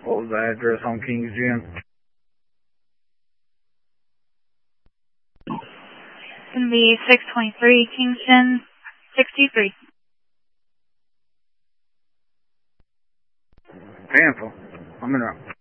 What was the address on King's Gym? It's going to be 623 Kingston 63. Tampa. I'm in